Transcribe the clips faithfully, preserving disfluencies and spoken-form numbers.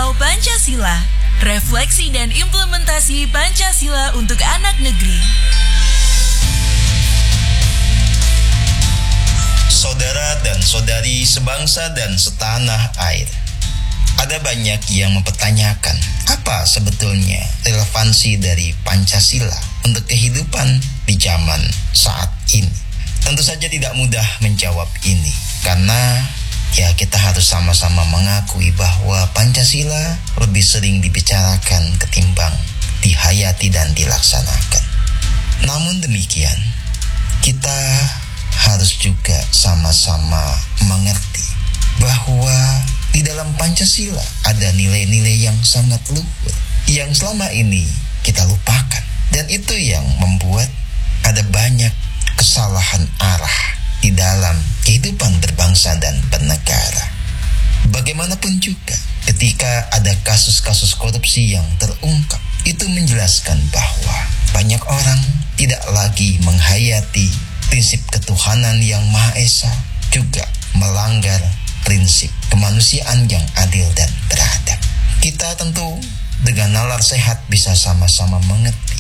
Kilau Pancasila, refleksi dan implementasi Pancasila untuk anak negeri. Saudara dan saudari sebangsa dan setanah air, ada banyak yang mempertanyakan apa sebetulnya relevansi dari Pancasila untuk kehidupan di zaman saat ini. Tentu saja tidak mudah menjawab ini, karena ya kita harus sama-sama mengakui bahwa Pancasila lebih sering dibicarakan ketimbang dihayati dan dilaksanakan. Namun demikian, kita harus juga sama-sama mengerti bahwa di dalam Pancasila ada nilai-nilai yang sangat luhur yang selama ini kita lupakan, dan itu yang membuat ada banyak kesalahan arah di dalam kehidupan berbangsa dan bernegara. Bagaimanapun juga, ketika ada kasus-kasus korupsi yang terungkap, itu menjelaskan bahwa banyak orang tidak lagi menghayati prinsip ketuhanan yang Maha Esa, juga melanggar prinsip kemanusiaan yang adil dan beradab. Kita tentu dengan nalar sehat bisa sama-sama mengerti,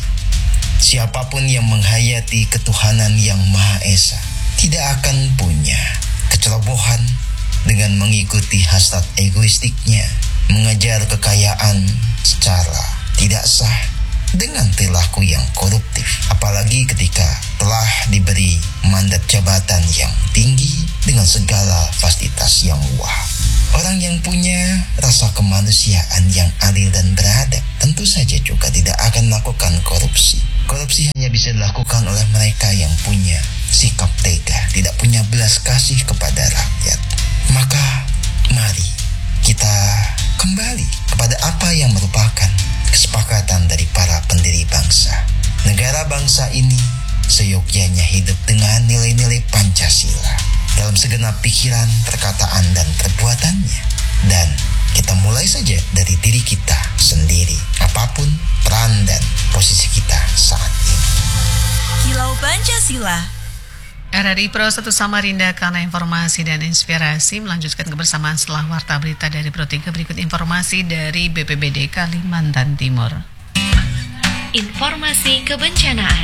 siapapun yang menghayati ketuhanan yang Maha Esa tidak akan punya kecerobohan dengan mengikuti hasrat egoistiknya, mengejar kekayaan secara tidak sah, dengan perilaku yang koruptif, apalagi ketika telah diberi mandat jabatan yang tinggi dengan segala fasilitas yang wah. Orang yang punya rasa kemanusiaan yang adil dan beradab tentu saja juga tidak akan melakukan korupsi. Korupsi hanya bisa dilakukan oleh mereka yang punya sikap tega, tidak punya belas kasih kepada rakyat. Maka mari kita kembali kepada apa yang merupakan kesepakatan dari para pendiri bangsa. Negara bangsa ini seyogyanya hidup dengan nilai-nilai Pancasila dalam segenap pikiran, perkataan, dan perbuatannya. Dan kita mulai saja dari diri kita sendiri, apapun peran dan posisi kita saat ini. Kilau Pancasila, R R I Pro satu Samarinda, karena informasi dan inspirasi. Melanjutkan kebersamaan setelah warta berita dari Pro tiga. Berikut informasi dari B P B D Kalimantan Timur. Informasi kebencanaan.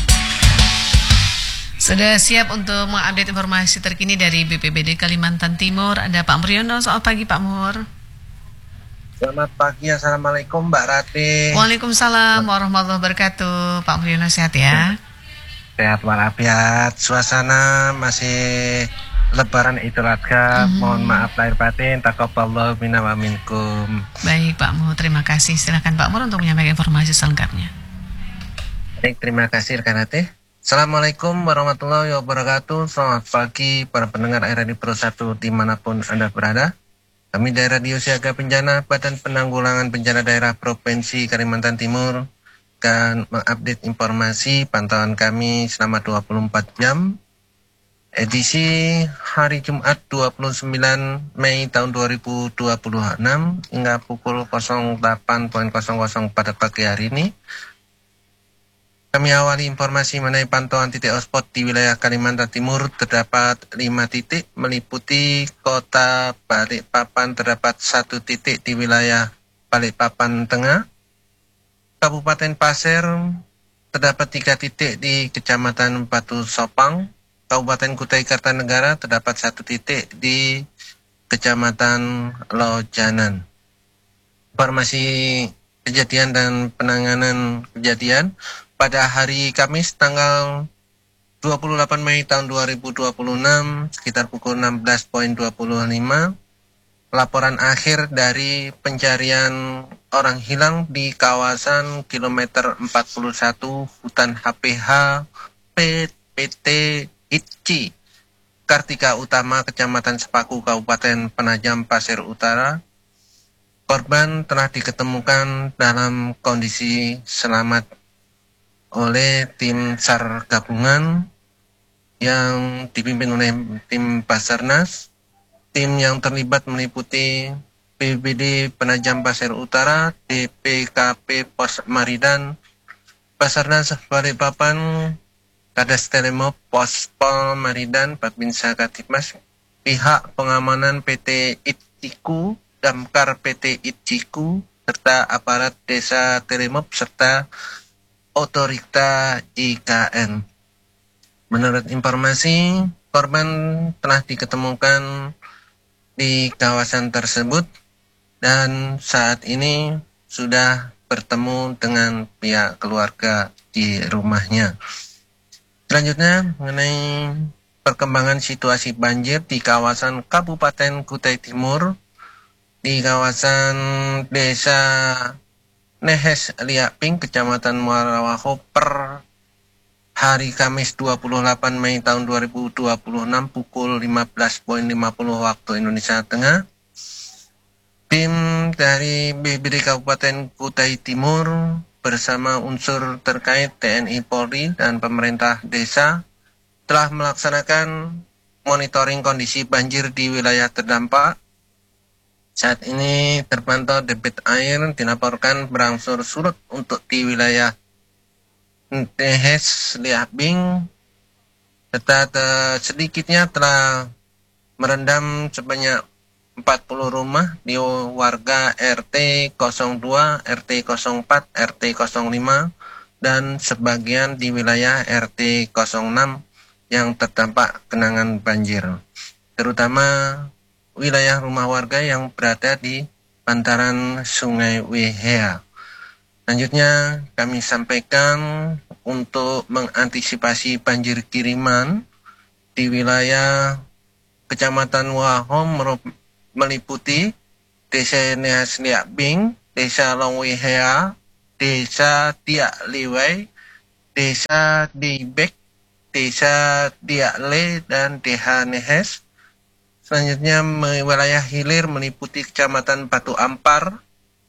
Sudah siap untuk mengupdate informasi terkini dari B P B D Kalimantan Timur. Ada Pak Muryono. Selamat pagi Pak Mur. Selamat pagi, Assalamualaikum Mbak Rati. Waalaikumsalam warahmatullahi wabarakatuh. Pak Muryono sehat ya? Sehat walafiat. Suasana masih Lebaran Idul Adha. Mm-hmm. Mohon maaf lahir batin. Taqabbalallahu minna wa minkum. Baik Pak Mur, terima kasih. Silakan Pak Mur untuk menyampaikan informasi selengkapnya. Baik, terima kasih rekan Rati. Assalamualaikum warahmatullahi wabarakatuh. Selamat pagi para pendengar R R I Pro satu dimanapun Anda berada. Kami dari Radio Siaga Bencana Badan Penanggulangan Bencana Daerah Provinsi Kalimantan Timur akan mengupdate informasi pantauan kami selama dua puluh empat jam edisi hari Jumat dua puluh sembilan Mei tahun dua ribu dua puluh enam hingga pukul nol delapan nol nol pada pagi hari ini. Kami awali informasi mengenai pantauan titik hotspot di wilayah Kalimantan Timur. Terdapat lima titik meliputi kota Balikpapan, terdapat satu titik di wilayah Balikpapan Tengah. Kabupaten Pasir terdapat tiga titik di Kecamatan Batu Sopang. Kabupaten Kutai Kartanegara terdapat satu titik di Kecamatan Lojanan. Informasi kejadian dan penanganan kejadian pada hari Kamis tanggal dua puluh delapan Mei tahun dua ribu dua puluh enam sekitar pukul enam belas dua puluh lima, laporan akhir dari pencarian orang hilang di kawasan kilometer empat puluh satu hutan H P H P T I T C I Kartika Utama, Kecamatan Sepaku, Kabupaten Penajam Pasir Utara. Korban telah diketemukan dalam kondisi selamat oleh tim SAR gabungan yang dipimpin oleh tim Basarnas. Tim yang terlibat meliputi B P B D Penajam Pasir Utara, D P K P Pos Maridan, Basarnas Balikpapan, Kadas Telemob Pos Pol Maridan, Babinsa Katipmas, pihak pengamanan P T I T C I K U Damkar P T Itciku, serta aparat desa Terimop, serta otorita I K N. Menurut informasi, korban telah diketemukan di kawasan tersebut dan saat ini sudah bertemu dengan pihak keluarga di rumahnya. Selanjutnya mengenai perkembangan situasi banjir di kawasan Kabupaten Kutai Timur, di kawasan Desa Nehes Liaping, Kecamatan Muarawaho, per hari Kamis dua puluh delapan Mei tahun dua ribu dua puluh enam pukul lima belas lima puluh waktu Indonesia Tengah, tim dari B P B D Kabupaten Kutai Timur bersama unsur terkait T N I Polri dan pemerintah desa telah melaksanakan monitoring kondisi banjir di wilayah terdampak. Saat ini terpantau debit air dilaporkan berangsur surut untuk di wilayah Nehes Liaping, serta sedikitnya telah merendam sebanyak empat puluh rumah di warga R T nol dua, R T nol empat, R T nol lima, dan sebagian di wilayah R T nol enam yang terdampak genangan banjir, terutama wilayah rumah warga yang berada di bantaran Sungai Wehea. Selanjutnya kami sampaikan untuk mengantisipasi banjir kiriman di wilayah Kecamatan Wahom meliputi Desa Nehes Liaping, Desa Longwehea, Desa Tiak Liwai, Desa Dibek, Desa Diakle, dan Desa Nehes. Selanjutnya wilayah hilir meliputi Kecamatan Batu Ampar,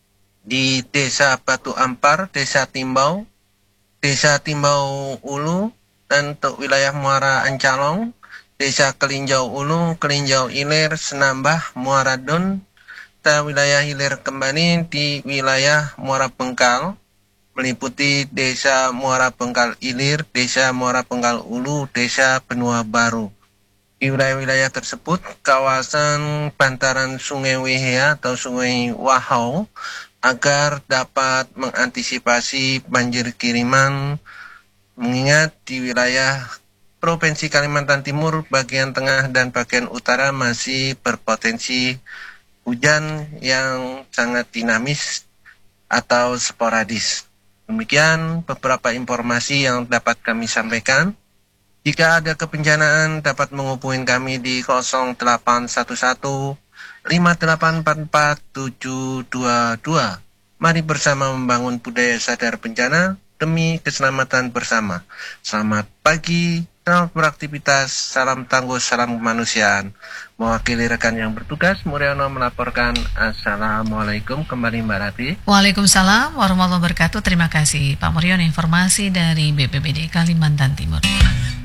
di Desa Batu Ampar, Desa Timbau, Desa Timbau Ulu, dan untuk wilayah Muara Ancalong, Desa Kelinjau Ulu, Kelinjau Ilir, Senambah, Muara Don, dan wilayah hilir kembali di wilayah Muara Bengkal, meliputi Desa Muara Bengkal Ilir, Desa Muara Bengkal Ulu, Desa Benua Baru. Di wilayah-wilayah tersebut, kawasan bantaran Sungai Wehea atau Sungai Wahau, agar dapat mengantisipasi banjir kiriman, mengingat di wilayah Provinsi Kalimantan Timur, bagian tengah dan bagian utara masih berpotensi hujan yang sangat dinamis atau sporadis. Demikian beberapa informasi yang dapat kami sampaikan. Jika ada kebencanaan dapat menghubungi kami di nol delapan satu satu lima delapan empat empat tujuh dua dua. Mari bersama membangun budaya sadar bencana demi keselamatan bersama. Selamat pagi, selamat beraktivitas, salam tangguh, salam kemanusiaan. Mewakili rekan yang bertugas, Muriono melaporkan. Assalamualaikum, kembali Mbak Rati. Waalaikumsalam warahmatullahi wabarakatuh. Terima kasih Pak Muriono, informasi dari B P B D Kalimantan Timur.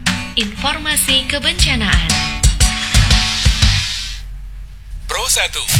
Informasi kebencanaan. Pro satu